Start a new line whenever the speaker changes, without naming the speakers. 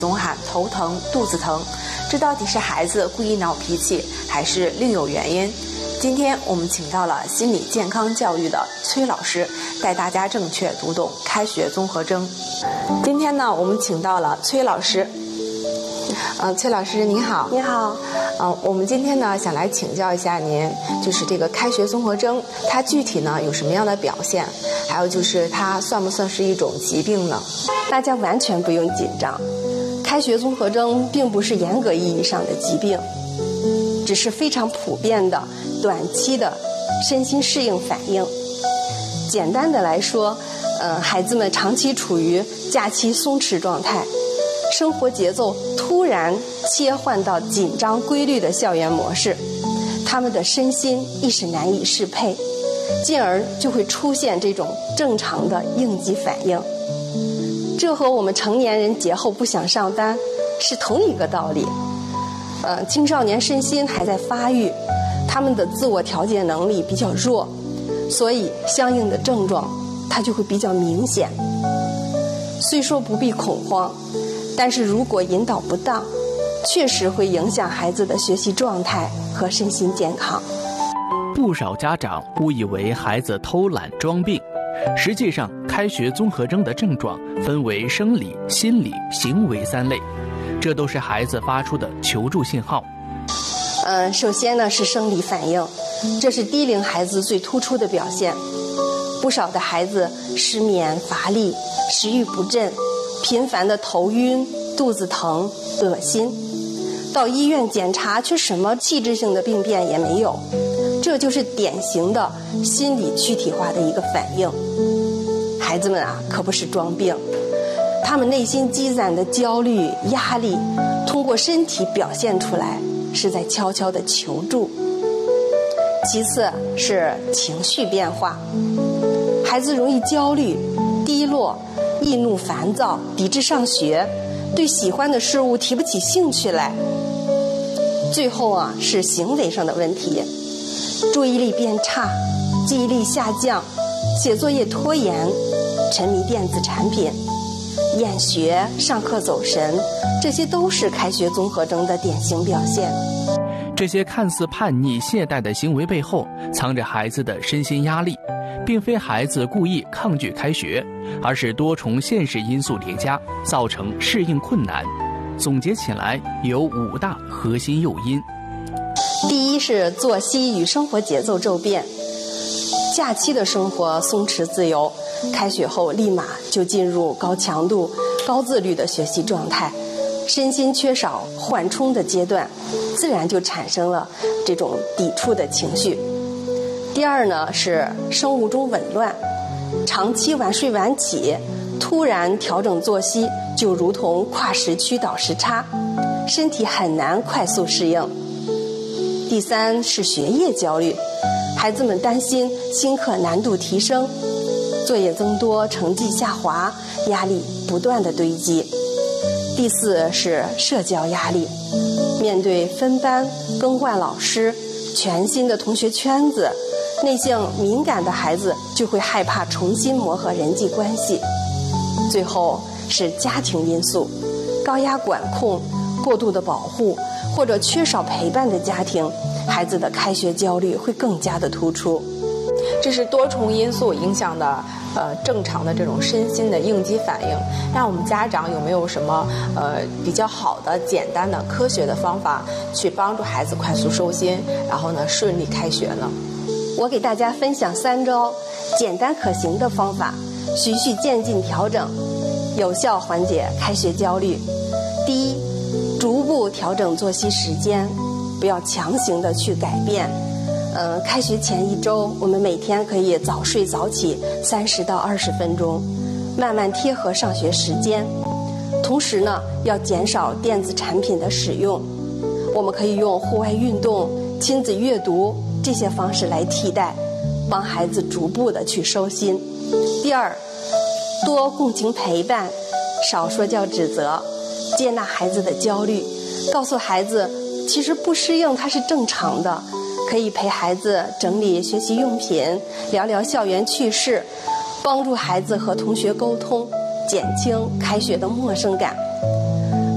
总喊头疼、肚子疼，这到底是孩子故意闹脾气，还是另有原因？今天我们请到了心理健康教育的崔老师，带大家正确读懂开学综合征。今天呢，我们请到了崔老师。崔老师您好。
你好。
我们今天呢想来请教一下您，就是这个开学综合征，它具体呢有什么样的表现？还有就是它算不算是一种疾病呢？
大家完全不用紧张，开学综合征并不是严格意义上的疾病，只是非常普遍的短期的身心适应反应。简单的来说，孩子们长期处于假期松弛状态，生活节奏突然切换到紧张规律的校园模式，他们的身心一时难以适配，进而就会出现这种正常的应激反应。这和我们成年人节后不想上班是同一个道理。青少年身心还在发育，他们的自我调节能力比较弱，所以相应的症状它就会比较明显。虽说不必恐慌，但是如果引导不当，确实会影响孩子的学习状态和身心健康。
不少家长误以为孩子偷懒装病，实际上开学综合征的症状分为生理、心理、行为3类，这都是孩子发出的求助信号。
首先呢是生理反应，这是低龄孩子最突出的表现。不少的孩子失眠、乏力、食欲不振，频繁的头晕、肚子疼、恶心，到医院检查却什么器质性的病变也没有，这就是典型的心理躯体化的一个反应。孩子们可不是装病，他们内心积攒的焦虑、压力，通过身体表现出来，是在悄悄的求助。其次是情绪变化，孩子容易焦虑、低落、易怒、烦躁，抵制上学，对喜欢的事物提不起兴趣来。最后是行为上的问题，注意力变差，记忆力下降，写作业拖延，沉迷电子产品，厌学、上课走神，这些都是开学综合征的典型表现。
这些看似叛逆、懈怠的行为背后，藏着孩子的身心压力，并非孩子故意抗拒开学，而是多重现实因素叠加，造成适应困难。总结起来有5大核心诱因。
第一是作息与生活节奏骤变，假期的生活松弛自由，开学后立马就进入高强度、高自律的学习状态，身心缺少缓冲的阶段，自然就产生了这种抵触的情绪。第二呢是生物钟紊乱，长期晚睡晚起，突然调整作息，就如同跨时区倒时差，身体很难快速适应。第三是学业焦虑，孩子们担心新课难度提升，作业增多，成绩下滑，压力不断的堆积。第四是社交压力，面对分班、更换老师、全新的同学圈子，内向敏感的孩子就会害怕重新磨合人际关系。最后是家庭因素，高压管控、过度的保护或者缺少陪伴的家庭，孩子的开学焦虑会更加的突出。
这是多重因素影响的正常的这种身心的应激反应。那我们家长有没有什么比较好的、简单的、科学的方法去帮助孩子快速收心，然后呢顺利开学呢？
我给大家分享3招简单可行的方法，循序渐进调整，有效缓解开学焦虑。第一，逐步调整作息时间，不要强行的去改变。开学前1周，我们每天可以早睡早起30到20分钟，慢慢贴合上学时间。同时呢，要减少电子产品的使用，我们可以用户外运动、亲子阅读这些方式来替代，帮孩子逐步的去收心。第二，多共情陪伴，少说教指责，接纳孩子的焦虑，告诉孩子其实不适应它是正常的，可以陪孩子整理学习用品，聊聊校园趣事，帮助孩子和同学沟通，减轻开学的陌生感。